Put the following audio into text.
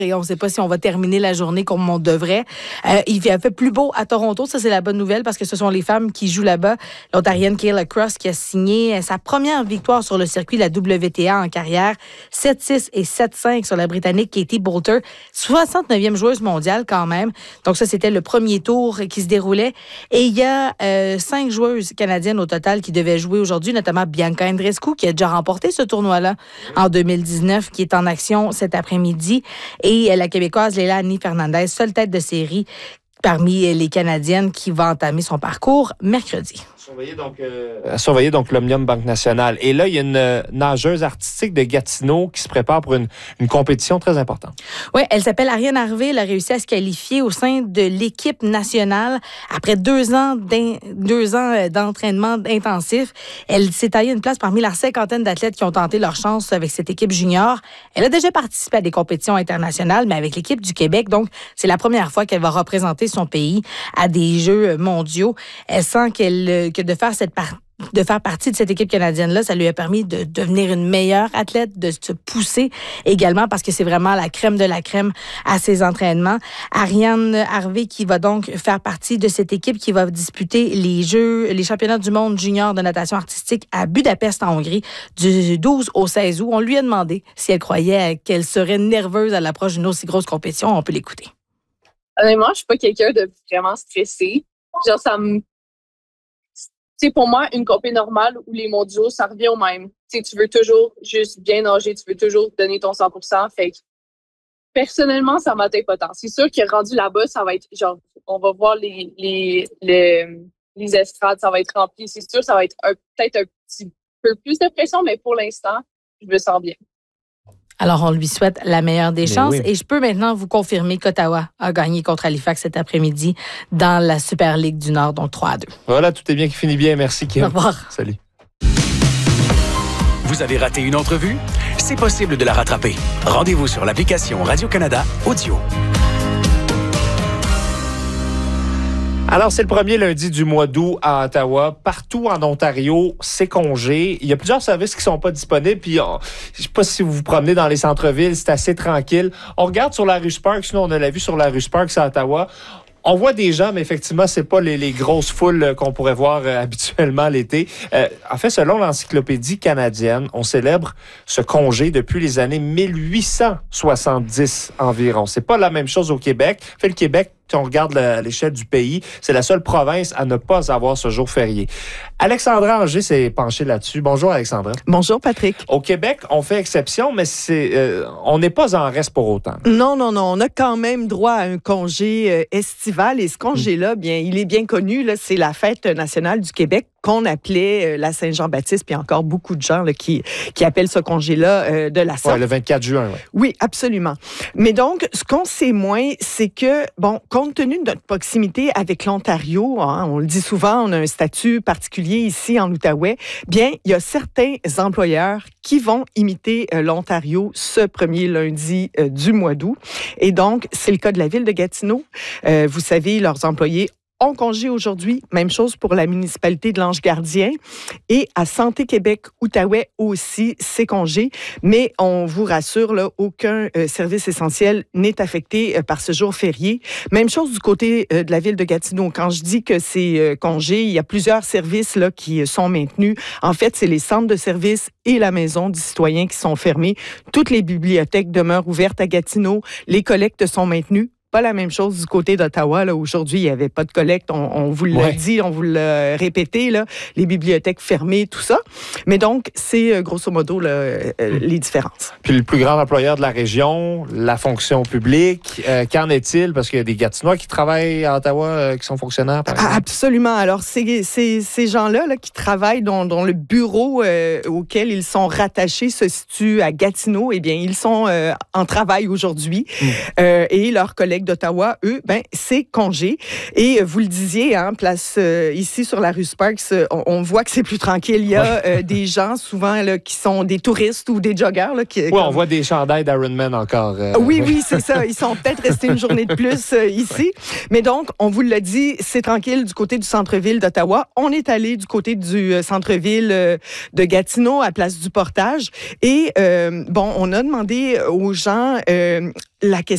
Et on ne sait pas si on va terminer la journée comme on devrait. Il a fait plus beau à Toronto. Ça, c'est la bonne nouvelle parce que ce sont les femmes qui jouent là-bas. L'Ontarienne Kayla Cross qui a signé sa première victoire sur le circuit de la WTA en carrière. 7-6 et 7-5 sur la Britannique Katie Boulter. 69e joueuse mondiale quand même. Donc ça, c'était le premier tour qui se déroulait. Et il y a 5 joueuses canadiennes au total qui devaient jouer aujourd'hui, notamment Bianca Andreescu qui a déjà remporté ce tournoi-là en 2019, qui est en action cet après-midi. Et la Québécoise Leila Annie Fernandez, seule tête de série parmi les Canadiennes qui va entamer son parcours mercredi. Surveiller donc l'Omnium Banque Nationale. Et là, il y a une nageuse artistique de Gatineau qui se prépare pour une compétition très importante. Oui, elle s'appelle Ariane Harvey. Elle a réussi à se qualifier au sein de l'équipe nationale après 2 ans d'entraînement intensif. Elle s'est taillée une place parmi la 50aine d'athlètes qui ont tenté leur chance avec cette équipe junior. Elle a déjà participé à des compétitions internationales, mais avec l'équipe du Québec. Donc, c'est la première fois qu'elle va représenter son pays à des Jeux mondiaux. Elle sent que de faire partie de cette équipe canadienne-là, ça lui a permis de devenir une meilleure athlète, de se pousser également parce que c'est vraiment la crème de la crème à ses entraînements. Ariane Harvey qui va donc faire partie de cette équipe qui va disputer les championnats du monde junior de natation artistique à Budapest en Hongrie du 12 au 16 août. On lui a demandé si elle croyait qu'elle serait nerveuse à l'approche d'une aussi grosse compétition. On peut l'écouter. Honnêtement, je suis pas quelqu'un de vraiment stressé. Genre, pour moi, une compé normale ou les mondiaux, ça revient au même. Tu veux toujours juste bien nager, tu veux toujours donner ton 100%. Fait que, personnellement, ça m'atteint pas tant. C'est sûr que rendu là-bas, ça va être genre, on va voir les estrades, ça va être rempli. C'est sûr, ça va être peut-être un petit peu plus de pression, mais pour l'instant, je me sens bien. Alors, on lui souhaite la meilleure des chances. Oui. Et je peux maintenant vous confirmer qu'Ottawa a gagné contre Halifax cet après-midi dans la Super Ligue du Nord, donc 3-2. Voilà, tout est bien qui finit bien. Merci, Kim. Au revoir. Salut. Vous avez raté une entrevue? C'est possible de la rattraper. Rendez-vous sur l'application Radio-Canada Audio. Alors, c'est le premier lundi du mois d'août à Ottawa. Partout en Ontario, c'est congé. Il y a plusieurs services qui ne sont pas disponibles. Puis, je ne sais pas si vous vous promenez dans les centres-villes, c'est assez tranquille. On regarde sur la rue Sparks. Nous, on a la vue sur la rue Sparks à Ottawa. On voit des gens, mais effectivement, c'est pas les grosses foules qu'on pourrait voir habituellement l'été. En fait, selon l'Encyclopédie canadienne, on célèbre ce congé depuis les années 1870 environ. C'est pas la même chose au Québec. En fait, le Québec, si on regarde l'échelle du pays, c'est la seule province à ne pas avoir ce jour férié. Alexandra Anger s'est penchée là-dessus. Bonjour, Alexandra. Bonjour, Patrick. Au Québec, on fait exception, mais on n'est pas en reste pour autant. Non. On a quand même droit à un congé estival. Et ce congé-là, bien, il est bien connu. Là, c'est la Fête nationale du Québec qu'on appelait la Saint-Jean-Baptiste. Puis il y a encore beaucoup de gens là, qui appellent ce congé-là de la sorte. Ouais, le 24 juin. Ouais. Oui, absolument. Mais donc, ce qu'on sait moins, c'est que, compte tenu de notre proximité avec l'Ontario, on le dit souvent, on a un statut particulier ici en Outaouais, bien, il y a certains employeurs qui vont imiter l'Ontario ce premier lundi du mois d'août. Et donc, c'est le cas de la ville de Gatineau. Vous savez, leurs employés ont congé aujourd'hui. Même chose pour la municipalité de l'Ange-Gardien. Et à Santé Québec, Outaouais aussi, c'est congé. Mais on vous rassure, là, aucun service essentiel n'est affecté par ce jour férié. Même chose du côté de la ville de Gatineau. Quand je dis que c'est congé, il y a plusieurs services là, qui sont maintenus. En fait, c'est les centres de services et la maison du citoyen qui sont fermés. Toutes les bibliothèques demeurent ouvertes à Gatineau. Les collectes sont maintenues. Pas la même chose du côté d'Ottawa. Là, aujourd'hui, il n'y avait pas de collecte. On vous l'a dit, on vous l'a répété. Là, les bibliothèques fermées, tout ça. Mais donc, c'est grosso modo les différences. Puis le plus grand employeur de la région, la fonction publique, qu'en est-il? Parce qu'il y a des Gatinois qui travaillent à Ottawa, qui sont fonctionnaires, par exemple. Absolument. Alors, ces gens-là là, qui travaillent dont le bureau auquel ils sont rattachés se situe à Gatineau, eh bien, ils sont en travail aujourd'hui. Et leurs collègues d'Ottawa, eux, c'est congé. Et vous le disiez, place ici sur la rue Sparks, on voit que c'est plus tranquille. Il y a des gens souvent là, qui sont des touristes ou des joggeurs. Là, on voit des chandails d'Ironman encore. Oui, c'est ça. Ils sont peut-être restés une journée de plus ici. Mais donc, on vous l'a dit, c'est tranquille du côté du centre-ville d'Ottawa. On est allé du côté du centre-ville de Gatineau, à Place du Portage. Et, on a demandé aux gens la question